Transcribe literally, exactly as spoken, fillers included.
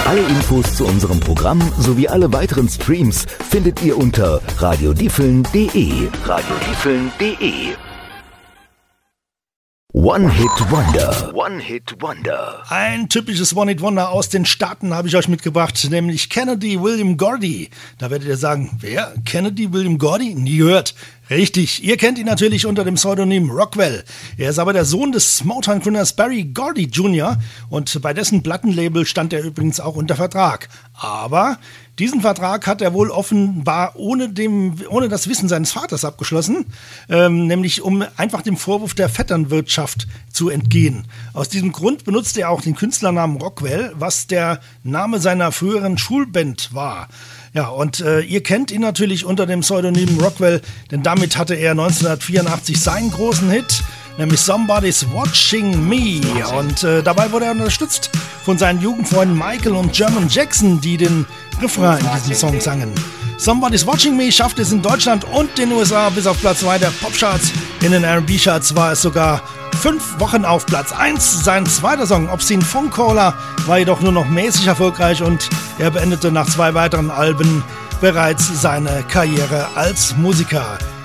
Alle Infos zu unserem Programm sowie alle weiteren Streams findet ihr unter radiodiefeln punkt de. radiodiefeln punkt de. One-Hit-Wonder. One-Hit-Wonder. Ein typisches One-Hit-Wonder aus den Staaten habe ich euch mitgebracht, nämlich Kennedy William Gordy. Da werdet ihr sagen, wer? Kennedy William Gordy? Nie gehört. Richtig, ihr kennt ihn natürlich unter dem Pseudonym Rockwell. Er ist aber der Sohn des Motown-Gründers Berry Gordy Junior und bei dessen Plattenlabel stand er übrigens auch unter Vertrag. Aber diesen Vertrag hat er wohl offenbar ohne, dem, ohne das Wissen seines Vaters abgeschlossen, ähm, nämlich um einfach dem Vorwurf der Vetternwirtschaft zu entgehen. Aus diesem Grund benutzte er auch den Künstlernamen Rockwell, was der Name seiner früheren Schulband war. Ja, und äh, ihr kennt ihn natürlich unter dem Pseudonym Rockwell, denn damit hatte er neunzehnhundertvierundachtzig seinen großen Hit, nämlich Somebody's Watching Me. Und äh, dabei wurde er unterstützt von seinen Jugendfreunden Michael und German Jackson, die den Refrain in diesem Song sangen. Somebody's Watching Me schaffte es in Deutschland und den U S A bis auf Platz zwei der Popcharts. In den R and B-Charts war es sogar fünf Wochen auf Platz eins. Sein zweiter Song, Obscene Phone Caller, war jedoch nur noch mäßig erfolgreich und er beendete nach zwei weiteren Alben bereits seine Karriere als Musiker.